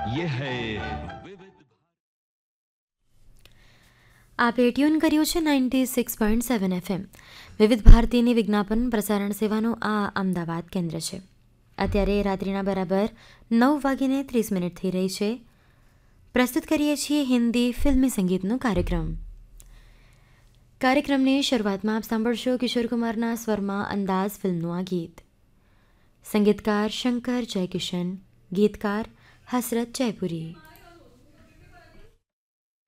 ये है विविध। આપે ટ્યુન કર્યું છે 96.7 FM વિવિધ ભારતીની વિજ્ઞાપન પ્રસારણ સેવાનું આ અમદાવાદ કેન્દ્ર છે. અત્યારે રાત્રિના બરાબર 9:30 થઈ રહી છે. પ્રસ્તુત કરીએ છીએ હિન્દી ફિલ્મી સંગીતનો કાર્યક્રમ. કાર્યક્રમની શરૂઆતમાં આપ સાંભળશો કિશોર કુમારના સ્વરમાં અંદાઝ ફિલ્મનું આ ગીત. સંગીતકાર શંકર જયકિશન, ગીતકાર હસરત જયપુરી.